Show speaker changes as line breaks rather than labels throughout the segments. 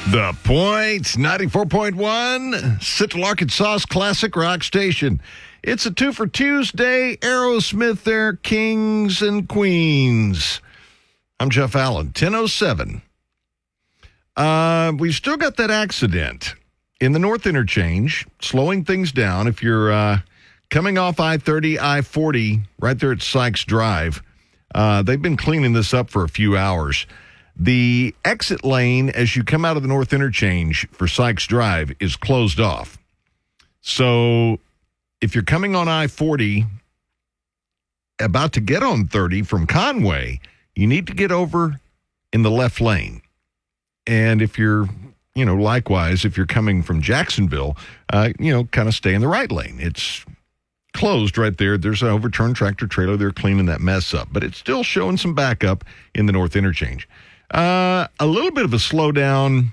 The Point, 94.1, Central Arkansas's classic rock station. It's a 2 for Tuesday. Aerosmith there, Kings and Queens. I'm Jeff Allen, 10:07. We've still got that accident in the North Interchange, slowing things down. If you're coming off I-30, I-40, right there at Sykes Drive, they've been cleaning this up for a few hours. The exit lane as you come out of the North Interchange for Sykes Drive is closed off. So if you're coming on I-40, about to get on 30 from Conway, you need to get over in the left lane. And if you're, likewise, if you're coming from Jacksonville, kind of stay in the right lane. It's closed right there. There's an overturned tractor trailer. They're cleaning that mess up. But it's still showing some backup in the North Interchange. A little bit of a slowdown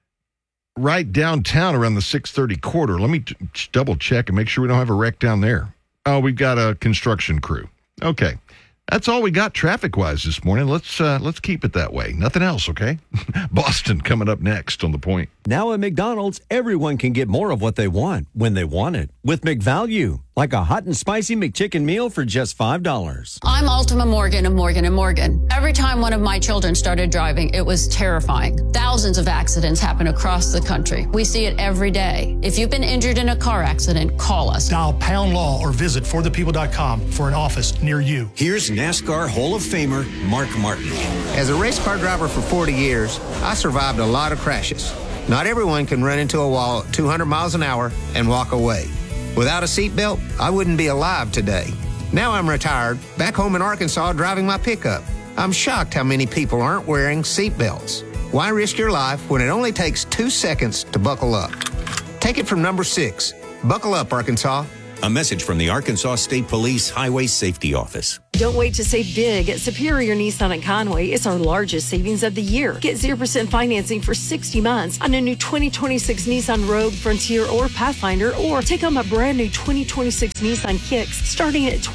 right downtown around the 630 corridor. Let me double check and make sure we don't have a wreck down there. Oh, we've got a construction crew. Okay. That's all we got traffic-wise this morning. Let's keep it that way. Nothing else, okay? Boston coming up next on The Point.
Now at McDonald's, everyone can get more of what they want when they want it with McValue, like a hot and spicy McChicken meal for just $5.
I'm Ultima Morgan of Morgan & Morgan. Every time one of my children started driving, it was terrifying. Thousands of accidents happen across the country. We see it every day. If you've been injured in a car accident, call us.
Dial pound law or visit forthepeople.com for an office near you.
Here's NASCAR Hall of Famer Mark Martin.
As a race car driver for 40 years, I survived a lot of crashes. Not everyone can run into a wall at 200 miles an hour and walk away. Without a seatbelt, I wouldn't be alive today. Now I'm retired, back home in Arkansas driving my pickup. I'm shocked how many people aren't wearing seatbelts. Why risk your life when it only takes 2 seconds to buckle up? Take it from number 6. Buckle up, Arkansas.
A message from the Arkansas State Police Highway Safety Office.
Don't wait to save big at Superior Nissan at Conway. It's our largest savings of the year. Get 0% financing for 60 months on a new 2026 Nissan Rogue, Frontier, or Pathfinder, or take home a brand new 2026 Nissan Kicks starting at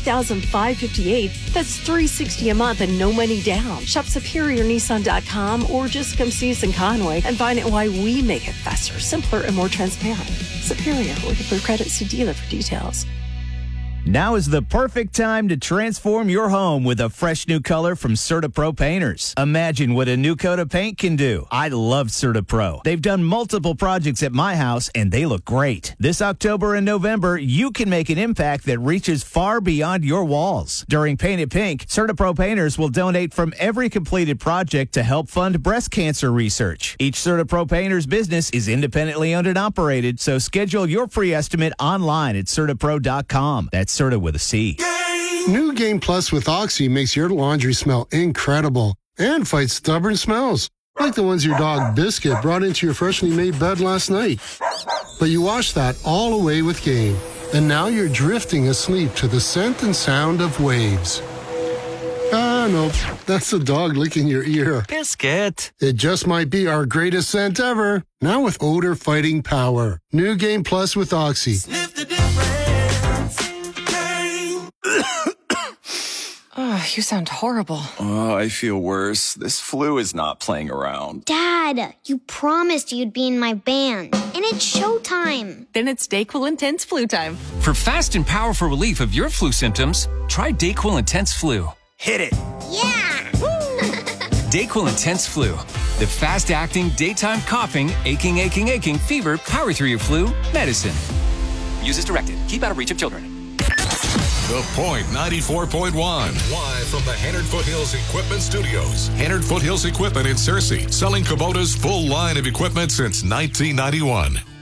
$23,558. That's $360 a month and no money down. Shop SuperiorNissan.com or just come see us in Conway and find out why we make it faster, simpler, and more transparent. Superior, with approved credit, see dealer for details.
Now is the perfect time to transform your home with a fresh new color from CertaPro Painters. Imagine what a new coat of paint can do. I love CertaPro. They've done multiple projects at my house, and they look great. This October and November, you can make an impact that reaches far beyond your walls. During Paint It Pink, CertaPro Painters will donate from every completed project to help fund breast cancer research. Each CertaPro Painters business is independently owned and operated, so schedule your free estimate online at CertaPro.com. That's Certa with a C.
New Game Plus with Oxy makes your laundry smell incredible and fights stubborn smells, like the ones your dog Biscuit brought into your freshly made bed last night. But you washed that all away with Game, and now you're drifting asleep to the scent and sound of waves. Ah, no, that's the dog licking your ear.
Biscuit.
It just might be our greatest scent ever, now with odor-fighting power. New Game Plus with Oxy.
Sniff the difference.
Oh, you sound horrible.
Oh, I feel worse. This flu is not playing around.
Dad, you promised you'd be in my band, and it's showtime.
Then it's DayQuil Intense Flu time.
For fast and powerful relief of your flu symptoms, try DayQuil Intense Flu.
Hit it.
Yeah!
DayQuil Intense Flu. The fast-acting, daytime coughing, aching, fever, power through your flu medicine. Use as directed. Keep out of reach of children.
The Point 94.1. Live from the Hannard Foothills Equipment Studios. Hannard Foothills Equipment in Searcy. Selling Kubota's full line of equipment since 1991.